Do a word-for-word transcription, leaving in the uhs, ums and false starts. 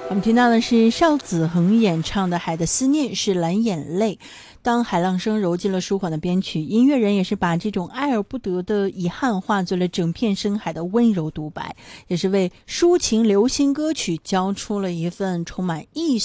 我们听到的是邵子恒演唱的《海的思念是蓝眼泪》。当海浪声揉进了舒缓的编曲，音乐人也是把这种爱而不得的遗憾化作了整片深海的温柔独白，也是为抒情流行歌曲交出了一份充满艺